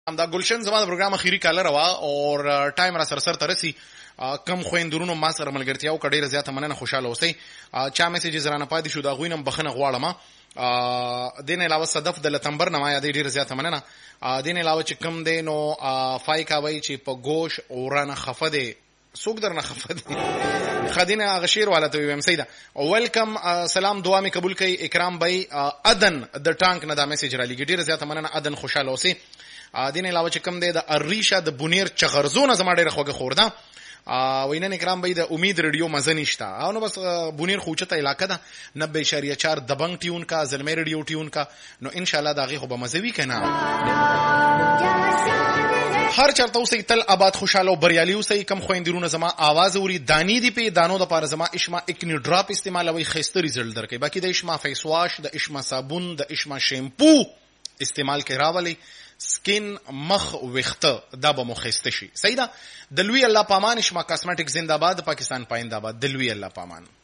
دا گلشن زما د پروګرام اخیری کالر وا او ټایم را سر ته رسی کم خويندرونو ما سره ملګرتیا او کډیر زیاته مننه خوشاله اوسئ چا میسیجز رانه پاتې شو دا غوینم بخنه غواړم دین علاوه صدف د لتمبر نه ما یادې ډیر زیاته مننه دین علاوه چې کم دینو فایکا وای چې په گوش اورانه خفده سوق درنه خفده خدینه غشیر والته ویم سیدا ویلکم سلام دعا می قبول کړئ اکرام بھائی ادن د ټانک نه دا میسیج را لګی ډیر زیاته مننه ادن خوشاله اوسئ دین علاوه چې کم دی د اریشا د بونیر چغرزونه زما ډیره خوګه خورده وینن اکرام بھائی د امید ریډیو مزه نشتا او نو بس بونیر خوچته علاقه ده 90.4 دبنګ ټیون کا زلمه ریډیو ټیون کا نو ان شاء الله داغه خو به مزوي کنه هر چرته اوسې تل آباد خوشاله او بریالي اوسې کم خويندرونه زما आवाज اوري دانی دی په دانو د پاره زما اشما اکنی ډراپ استعمالوي خسته ریزلټ درکې باقي د اشما فیس واش د اشما صابون د اشما شیمپو استعمال کې راولي سکین مخ وخته دا به مخسته شي صحیح ده د لوی الله پامان اشما کاسمیټک زنده‌باد پاکستان پاینده باد د لوی الله پامان